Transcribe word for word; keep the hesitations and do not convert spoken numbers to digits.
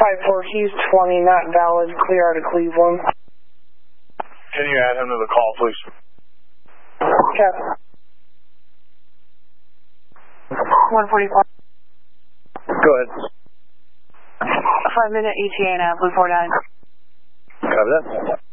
five four Keys twenty, not valid, clear out of Cleveland. Can you add him to the call, please? Okay. one forty-four. Go ahead. Five minute E T A now, Blue four nine. Copy that.